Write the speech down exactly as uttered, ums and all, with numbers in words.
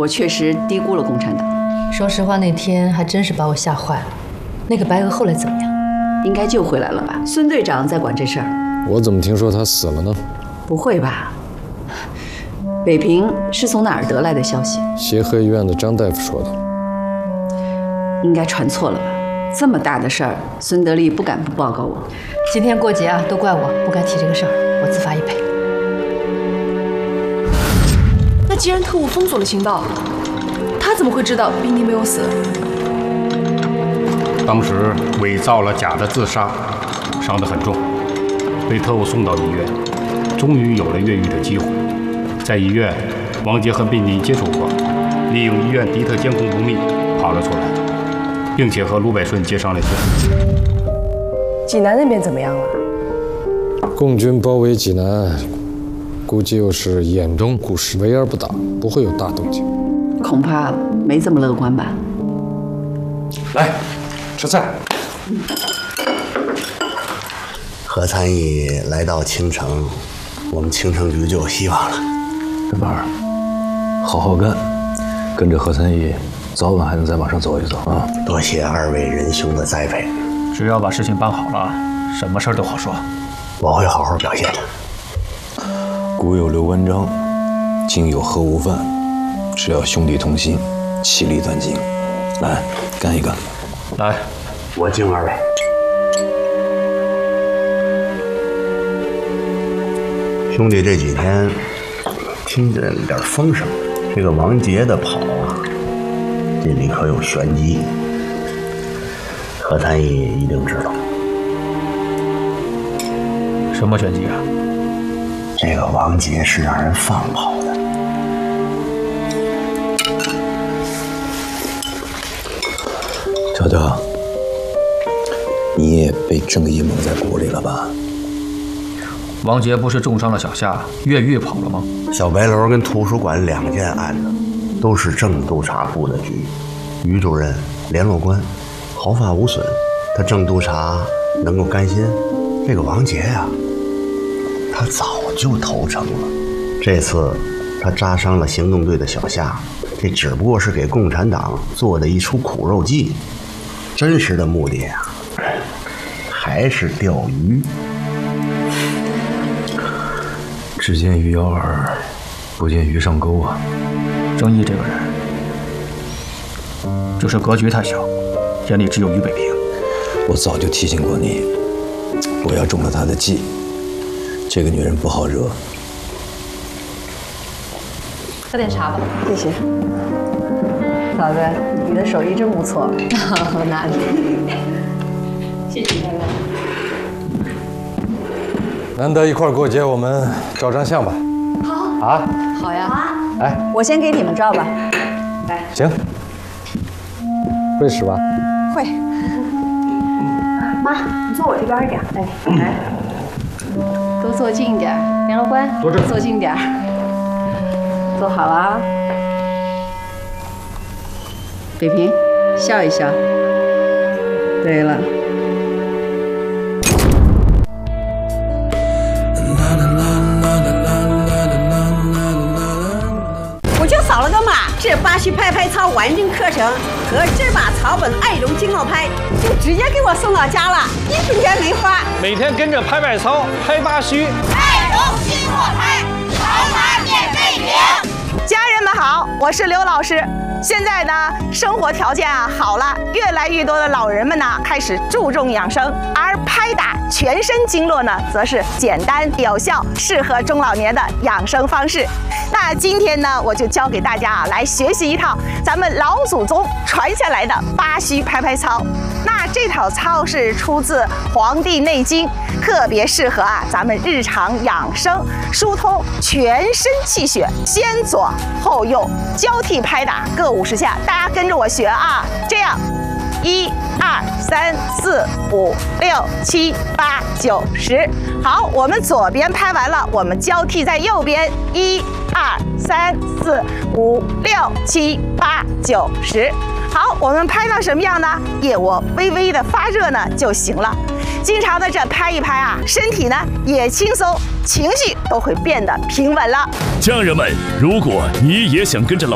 我确实低估了共产党。 说实话，那天还真是把我吓坏了。那个白鹅后来怎么样？ 应该救回来了吧？孙队长在管这事儿。 我怎么听说他死了呢？ 不会吧？北平是从哪儿得来的消息？ 协和医院的张大夫说的。 应该传错了吧？这么大的事儿，孙德利不敢不报告我。 今天过节啊，都怪我不该提这个事儿，我自罚一赔。 那既然特务封锁了情报，他怎么会知道宾尼没有死？ 当时伪造了假的自杀，伤得很重，被特务送到医院，终于有了越狱的机会。在医院，王杰和宾尼接触过，利用医院敌特监控不密跑了出来，并且和卢百顺接上了线。 济南那边怎么样了？ 共军包围济南，估计又是兖东固势，围而不打，不会有大动静。 恐怕没这么乐观吧。 来，吃菜。 何参议来到青城，我们青城局就有希望了。 这板儿，好好干，跟着何参议，早晚还能再往上走一走啊！ 多谢二位仁兄的栽培， 只要把事情办好了，什么事儿都好说。 我会好好表现的。 古有刘关张，今有何无犯，只要兄弟同心，其利断金。来，干一干！ 来， 我敬二位。兄弟这几天听见点风声，这个王杰的跑啊，这里可有玄机。何参议一定知道。 什么玄机啊？ 这个王杰是让人放跑的。 小德，你也被正义蒙在鼓里了吧？ 王杰不是重伤了小夏，越狱跑了吗？ 小白楼跟图书馆两件案子，都是正督察部的局，于主任、联络官毫发无损。他正督察能够甘心？这个王杰呀、啊，他早就投诚了。这次他扎伤了行动队的小夏，这只不过是给共产党做的一出苦肉计，真实的目的啊，还是钓鱼。 只见鱼咬饵，不见鱼上钩啊！ 郑毅这个人，就是格局太小，眼里只有于北平。 我早就提醒过你，不要中了他的计。这个女人不好惹。 喝点茶吧。 谢谢。嫂子，你的手艺真不错。 哪里？谢谢大哥。 难得一块过节，我们照张相吧。好啊， 好呀。好啊。 来， 我先给你们照吧。来， 行。会使吧？ 会。妈，你坐我这边一点。哎，来，都坐近一点。联络官，多坐近点。坐好了啊。北平，笑一笑。对了。 我就扫了个码，这巴西拍拍操完整课程和这把草本爱绒经络拍就直接给我送到家了，一分钱没花。 每天跟着拍拍操，拍八虚， 爱绒经络拍，扫码免费领。 家人们好，我是刘老师。现在呢，生活条件啊好了，越来越多的老人们呢开始注重养生，而拍打全身经络呢，则是简单有效，适合中老年的养生方式。那今天呢，我就教给大家啊来学习一套咱们老祖宗传下来的八虚拍拍操。那这套操是出自《黄帝内经》，特别适合啊咱们日常养生，疏通全身气血，先左后右交替拍打各五十下，大家跟着我学啊，这样。一二三四五六七八九十，好，我们左边拍完了，我们交替在右边，一二三四五六七八九十。好，我们拍到什么样呢？腋窝微微的发热呢就行了。经常的这拍一拍啊，身体呢也轻松，情绪都会变得平稳了。 家人们，如果你也想跟着老